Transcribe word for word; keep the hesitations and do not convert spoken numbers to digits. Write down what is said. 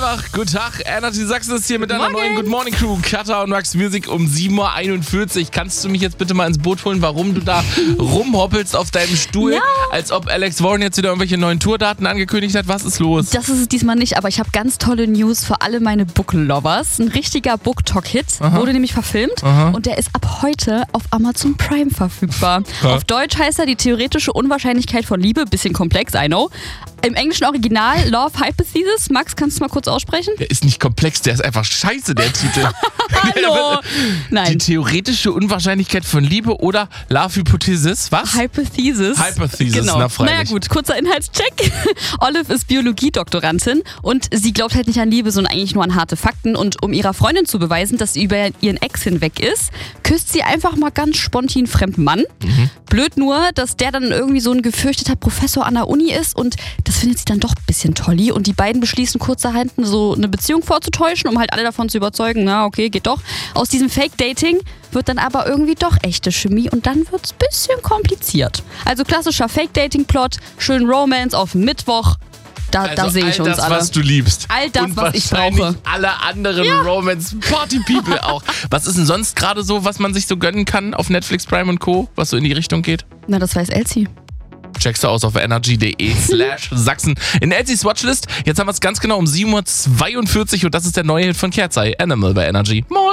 hellwach. Guten Tag. Energy Sachsen ist hier mit einer Morgen. neuen Good Morning Crew. Katha und Max Music um sieben Uhr einundvierzig. Kannst du mich jetzt bitte mal ins Boot holen, warum du da rumhoppelst auf deinem Stuhl, Ja. als ob Alex Warren jetzt wieder irgendwelche neuen Tourdaten angekündigt hat? Was ist los? Das ist es diesmal nicht, aber ich habe ganz tolle News für alle meine Book-Lovers. Ein richtiger Book-Talk-Hit wurde nämlich verfilmt Aha. und der ist ab heute auf Amazon Prime verfügbar. Ja. Auf Deutsch heißt er Die theoretische Unwahrscheinlichkeit von Liebe. Bisschen komplex, I know. Im englischen Original Love Hypothesis. Max, kannst du mal kurz aussprechen? Der ist nicht komplex, der ist einfach scheiße, der Titel. Hallo! Die Nein. theoretische Unwahrscheinlichkeit von Liebe oder Love Hypothesis, was? Hypothesis. Hypothesis, genau. na freilich. Naja gut, kurzer Inhaltscheck. Olive ist Biologiedoktorandin und sie glaubt halt nicht an Liebe, sondern eigentlich nur an harte Fakten. Und um ihrer Freundin zu beweisen, dass sie über ihren Ex hinweg ist, küsst sie einfach mal ganz spontan einen fremden Mann. Mhm. Blöd nur, dass der dann irgendwie so ein gefürchteter Professor an der Uni ist und das findet sie dann doch ein bisschen tolli. Und die beiden beschließen kurzerhand so eine Beziehung vorzutäuschen, um halt alle davon zu überzeugen, na okay, geht doch. Aus diesem Fake-Dating wird dann aber irgendwie doch echte Chemie und dann wird's ein bisschen kompliziert. Also klassischer Fake-Dating-Plot, schön Romance auf Mittwoch. Da, da Also sehe ich all uns das, alle. was du liebst. All das, und was ich wahrscheinlich brauche. alle anderen Romance-Party-People auch. Was ist denn sonst gerade so, was man sich so gönnen kann auf Netflix, Prime und Co., was so in die Richtung geht? Na, das weiß Elsie. Checkst du aus auf energy.de slash Sachsen. In Elsies Watchlist, jetzt haben wir es ganz genau um sieben Uhr zweiundvierzig und das ist der neue Hit von Kerzai, Animal bei Energy. Moin!